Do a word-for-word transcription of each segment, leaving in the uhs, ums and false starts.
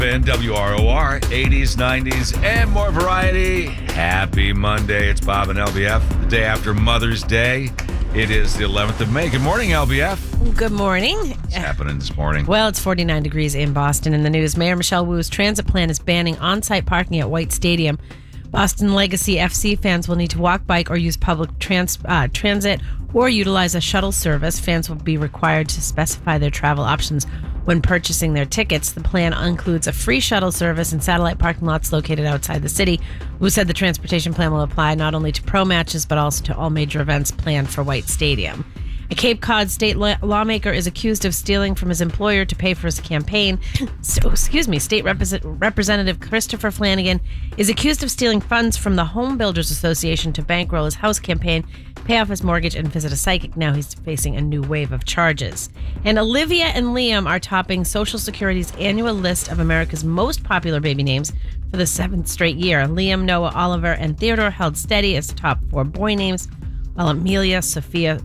Spin, W R O R, eighties, nineties, and more variety. Happy Monday. It's Bob and L B F, the day after Mother's Day. It is the eleventh of May. Good morning, L B F. Good morning. What's happening this morning? Well, it's forty-nine degrees in Boston. In the news, Mayor Michelle Wu's transit plan is banning on-site parking at White Stadium. Boston Legacy F C fans will need to walk, bike, or use public trans- uh, transit or utilize a shuttle service. Fans will be required to specify their travel options when purchasing their tickets. The plan includes a free shuttle service and satellite parking lots located outside the city. Wu said the transportation plan will apply not only to pro matches, but also to all major events planned for White Stadium. A Cape Cod state la- lawmaker is accused of stealing from his employer to pay for his campaign. So, excuse me, State Repres- Representative Christopher Flanagan is accused of stealing funds from the Home Builders Association to bankroll his House campaign, pay off his mortgage, and visit a psychic. Now he's facing a new wave of charges. And Olivia and Liam are topping Social Security's annual list of America's most popular baby names for the seventh straight year. Liam, Noah, Oliver, and Theodore held steady as the top four boy names, while Amelia, Sophia,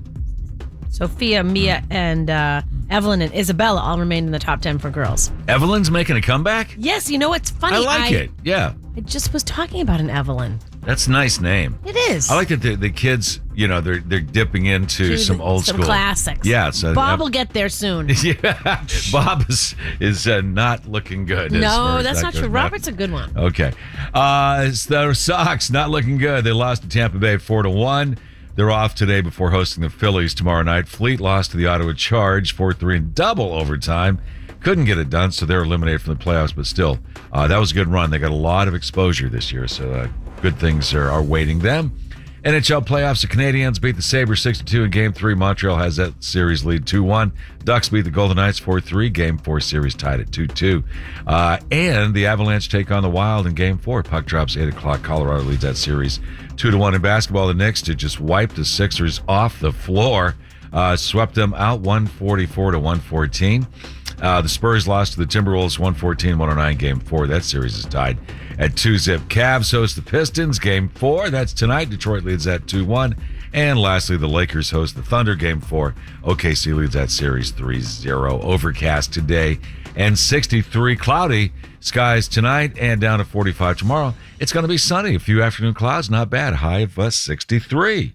Sophia, Mia, and uh, Evelyn and Isabella all remained in the top ten for girls. Evelyn's making a comeback? Yes, you know what's funny? I like I, it. Yeah. I just was talking about an Evelyn. That's a nice name. It is. I like that the, the kids, you know, they're they're dipping into To some the- old some school classics. Yeah, so Bob will get there soon. Yeah, Bob is is uh, not looking good. as far No, as that's that not goes. true. No. Robert's a good one. Okay, uh, it's the Sox not looking good. They lost to Tampa Bay four to one. They're off today before hosting the Phillies tomorrow night. Fleet lost to the Ottawa Charge four three in double overtime. Couldn't get it done, so they're eliminated from the playoffs. But still, uh, that was a good run. They got a lot of exposure this year, so uh, good things are, are waiting them. N H L playoffs, the Canadiens beat the Sabres six to two in Game three. Montreal has that series lead two one. Ducks beat the Golden Knights four three. Game four series tied at two two. Uh, and the Avalanche take on the Wild in Game four. Puck drops eight o'clock. Colorado leads that series two to one. In basketball, the Knicks to just wipe the Sixers off the floor. Uh, swept them out one forty-four to one fourteen. Uh, the Spurs lost to the Timberwolves one fourteen one oh nine Game four. That series is tied at two zip. Cavs host the Pistons Game four. That's tonight. Detroit leads that two one. And lastly, the Lakers host the Thunder Game four. O K C leads that series three zero. Overcast today and sixty-three. Cloudy skies tonight and down to forty-five tomorrow. It's going to be sunny. A few afternoon clouds. Not bad. High of uh, sixty-three.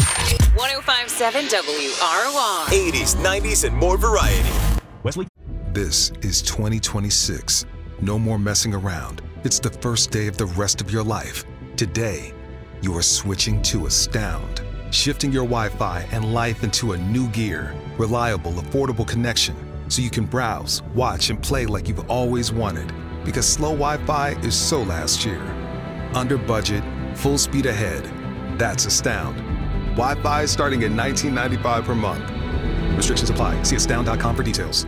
one oh five point seven W R O R. eighties, nineties, and more variety. Wesley. This is twenty twenty-six. No more messing around. It's the first day of the rest of your life. Today, you are switching to Astound, shifting your Wi-Fi and life into a new gear. Reliable, affordable connection, so you can browse, watch, and play like you've always wanted. Because slow Wi-Fi is so last year. Under budget, full speed ahead. That's Astound. Wi-Fi starting at nineteen ninety-five per month. Restrictions apply. See astound dot com for details.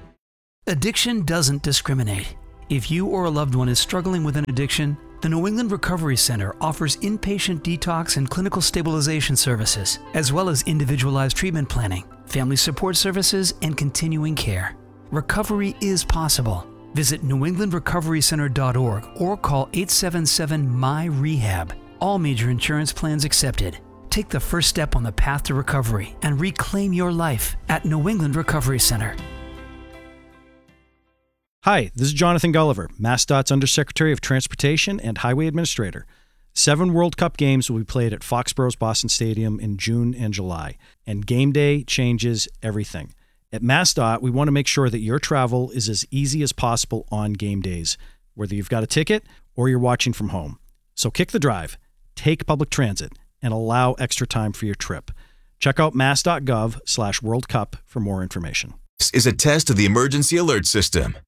Addiction doesn't discriminate. If you or a loved one is struggling with an addiction, the New England Recovery Center offers inpatient detox and clinical stabilization services, as well as individualized treatment planning, family support services, and continuing care. Recovery is possible. Visit new england recovery center dot org or call eight seven seven M Y R E H A B. All major insurance plans accepted. Take the first step on the path to recovery and reclaim your life at New England Recovery Center. Hi, this is Jonathan Gulliver, MassDOT's Undersecretary of Transportation and Highway Administrator. Seven World Cup games will be played at Foxborough's Boston Stadium in June and July, and game day changes everything. At MassDOT, we want to make sure that your travel is as easy as possible on game days, whether you've got a ticket or you're watching from home. So kick the drive, take public transit, and allow extra time for your trip. Check out mass dot gov slash World Cup for more information. This is a test of the emergency alert system.